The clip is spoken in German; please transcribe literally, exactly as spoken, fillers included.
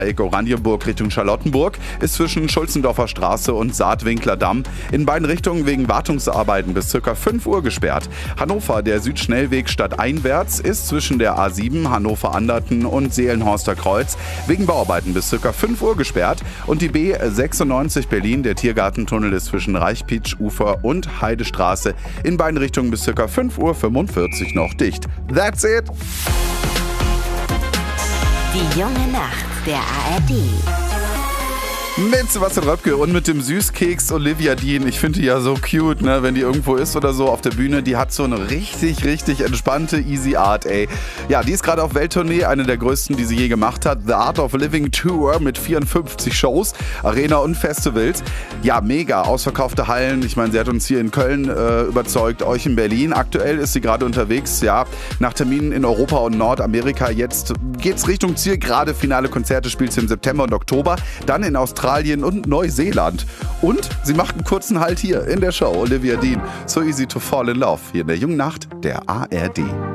Oranienburg Richtung Charlottenburg ist zwischen Schulzendorfer Straße und Saatwinkler Damm in beiden Richtungen wegen Wartungsarbeiten bis ca. fünf Uhr gesperrt. Hannover, der Südschnellweg stadteinwärts, ist zwischen der A sieben Hannover-Anderten und Seelenhorster Kreuz wegen Bauarbeiten bis ca. fünf Uhr gesperrt. Und die B sechsundneunzig Berlin, der Tiergartentunnel, ist zwischen Reichpitsch-Ufer und Heidestraße in beiden Richtungen bis ca. fünf Uhr fünfundvierzig noch dicht. That's it! Die junge Nacht der A R D. Mit Sebastian Röpke und mit dem Süßkeks Olivia Dean. Ich finde die ja so cute, ne? Wenn die irgendwo ist oder so auf der Bühne. Die hat so eine richtig, richtig entspannte, easy Art, ey. Ja, die ist gerade auf Welttournee, eine der größten, die sie je gemacht hat. The Art of Living Tour mit vierundfünfzig Shows, Arena und Festivals. Ja, mega, ausverkaufte Hallen. Ich meine, sie hat uns hier in Köln äh, überzeugt, euch in Berlin. Aktuell ist sie gerade unterwegs, ja, nach Terminen in Europa und Nordamerika. Jetzt geht's Richtung Ziel. Gerade finale Konzerte spielt sie im September und Oktober. Dann in Australien und Neuseeland. Und sie macht einen kurzen Halt hier in der Show. Olivia Dean, So Easy to Fall in Love, hier in der jungen Nacht der A R D.